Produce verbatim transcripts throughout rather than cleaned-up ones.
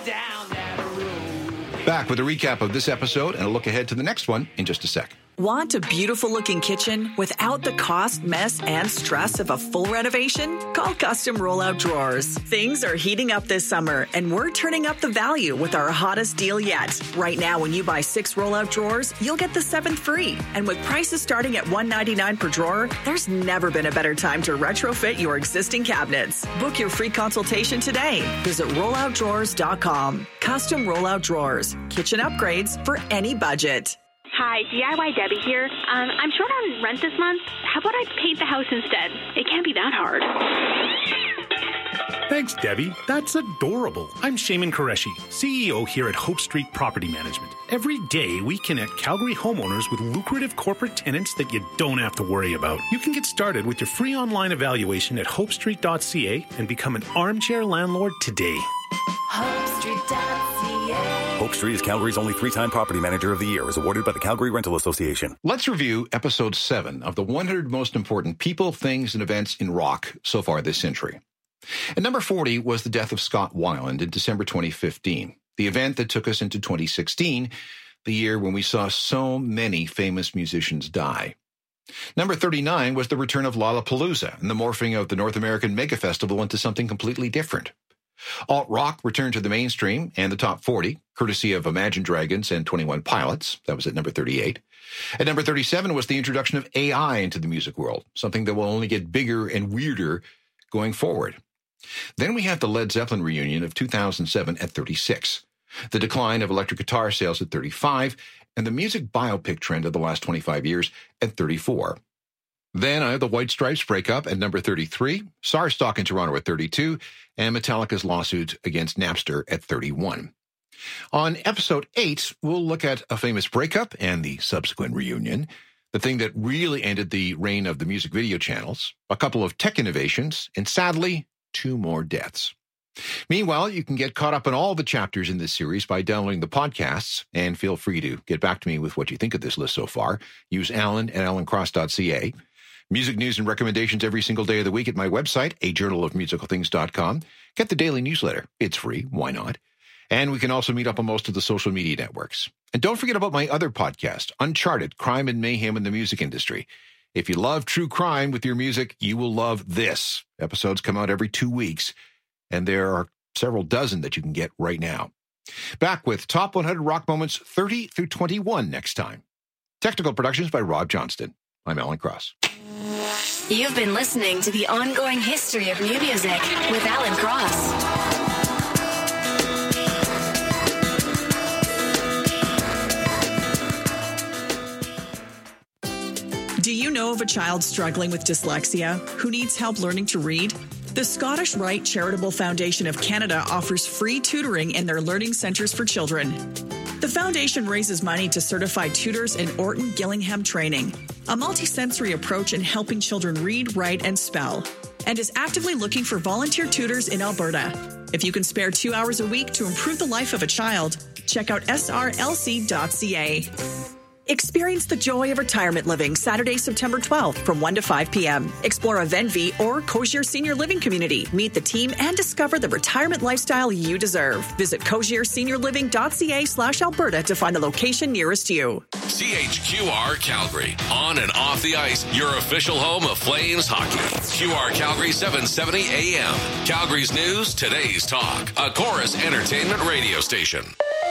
Back with a recap of this episode and a look ahead to the next one in just a sec. Want a beautiful-looking kitchen without the cost, mess, and stress of a full renovation? Call Custom Rollout Drawers. Things are heating up this summer, and we're turning up the value with our hottest deal yet. Right now, when you buy six rollout drawers, you'll get the seventh free. And with prices starting at one hundred ninety-nine dollars per drawer, there's never been a better time to retrofit your existing cabinets. Book your free consultation today. Visit rollout drawers dot com. Custom Rollout Drawers. Kitchen upgrades for any budget. Hi, D I Y Debbie here. Um, I'm short on rent this month. How about I paint the house instead? It can't be that hard. Thanks, Debbie. That's adorable. I'm Shaman Qureshi, C E O here at Hope Street Property Management. Every day, we connect Calgary homeowners with lucrative corporate tenants that you don't have to worry about. You can get started with your free online evaluation at hope street dot c a and become an armchair landlord today. hope street dot c a Hope Street is Calgary's only three-time Property Manager of the Year, is awarded by the Calgary Rental Association. Let's review episode seven of the one hundred most important people, things, and events in rock so far this century. At number forty was the death of Scott Weiland in December twenty fifteen, the event that took us into twenty sixteen, the year when we saw so many famous musicians die. Number thirty-nine was the return of Lollapalooza and the morphing of the North American Mega Festival into something completely different. Alt-rock returned to the mainstream and the top forty, courtesy of Imagine Dragons and twenty-one Pilots. That was at number thirty-eight. At number thirty-seven was the introduction of A I into the music world, something that will only get bigger and weirder going forward. Then we have the Led Zeppelin reunion of two thousand seven at thirty-six, the decline of electric guitar sales at thirty-five, and the music biopic trend of the last twenty-five years at thirty-four. Then I have the White Stripes breakup at number thirty-three, SARS stock in Toronto at thirty-two, and Metallica's lawsuit against Napster at thirty-one. On episode eight, we'll look at a famous breakup and the subsequent reunion, the thing that really ended the reign of the music video channels, a couple of tech innovations, and sadly, two more deaths. Meanwhile, you can get caught up on all the chapters in this series by downloading the podcasts, and feel free to get back to me with what you think of this list so far. Use Alan at alan cross dot c a. Music news and recommendations every single day of the week at my website, a journal of musical things dot com. Get the daily newsletter. It's free. Why not? And we can also meet up on most of the social media networks. And don't forget about my other podcast, Uncharted, Crime and Mayhem in the Music Industry. If you love true crime with your music, you will love this. Episodes come out every two weeks, and there are several dozen that you can get right now. Back with Top one hundred Rock Moments thirty through twenty-one next time. Technical productions by Rob Johnston. I'm Alan Cross. You've been listening to the ongoing history of new music with Alan Cross. Do you know of a child struggling with dyslexia who needs help learning to read? The Scottish Rite Charitable Foundation of Canada offers free tutoring in their learning centres for children. The foundation raises money to certify tutors in Orton Gillingham training, a multisensory approach in helping children read, write, and spell, and is actively looking for volunteer tutors in Alberta. If you can spare two hours a week to improve the life of a child, check out s r l c dot c a. Experience the joy of retirement living Saturday, September twelfth from one to five p.m. Explore a Venvi or Cozier Senior Living community. Meet the team and discover the retirement lifestyle you deserve. Visit cozier senior living dot c a slash Alberta to find the location nearest you. C H Q R Calgary. On and off the ice, your official home of Flames hockey. Q R Calgary seven seventy A M. Calgary's news, today's talk. A Chorus Entertainment radio station.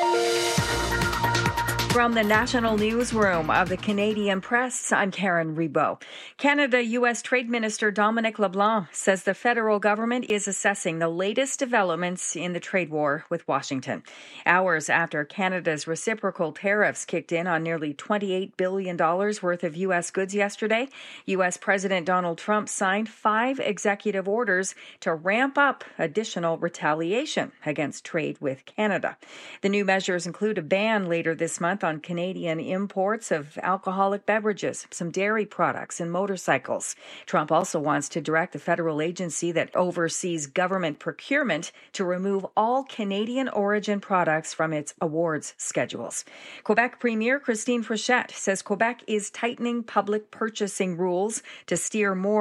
From the National Newsroom of the Canadian Press, I'm Karen Rebo. Canada-U S Trade Minister Dominic LeBlanc says the federal government is assessing the latest developments in the trade war with Washington. Hours after Canada's reciprocal tariffs kicked in on nearly twenty-eight billion dollars worth of U S goods yesterday, U S President Donald Trump signed five executive orders to ramp up additional retaliation against trade with Canada. The new measures include a ban later this month on Canadian imports of alcoholic beverages, some dairy products, and motorcycles. Trump also wants to direct the federal agency that oversees government procurement to remove all Canadian origin products from its awards schedules. Quebec Premier Christine Frechette says Quebec is tightening public purchasing rules to steer more